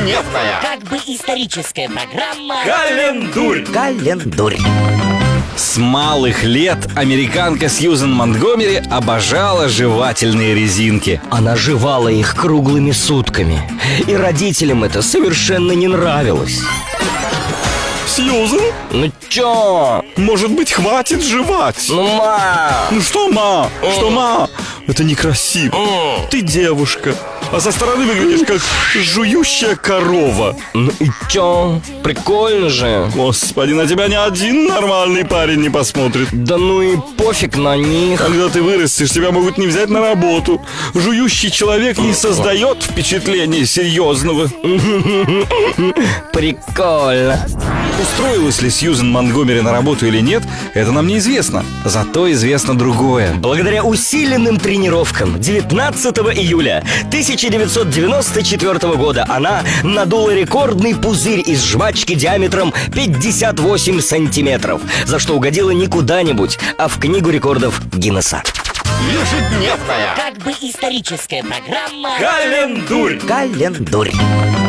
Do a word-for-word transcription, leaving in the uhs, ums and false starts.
Ежедневная, как бы историческая программа Календурь. Календурь. С малых лет американка Сьюзен Монтгомери обожала жевательные резинки. Она жевала их круглыми сутками, и родителям это совершенно не нравилось. Сьюзен, Ну чё? может быть, хватит жевать? Ну, ма! Ну что, ма? Что, ма? Это некрасиво. Ты девушка, а со стороны выглядишь как жующая корова. Ну и чё? Прикольно же. Господи, на тебя ни один нормальный парень не посмотрит. Да ну и пофиг на них. Когда ты вырастешь, тебя могут не взять на работу. Жующий человек не создает впечатления серьезного. Прикольно. Устроилась ли Сьюзен Монтгомери на работу или нет, это нам неизвестно. Зато известно другое. Благодаря усиленным тренировкам девятнадцатого июля тысяча девятьсот девяносто четвёртого года она надула рекордный пузырь из жвачки диаметром пятьдесят восемь сантиметров, за что угодила не куда-нибудь, а в книгу рекордов Гиннесса. Ежедневная, как бы историческая программа Календурь. Календурь.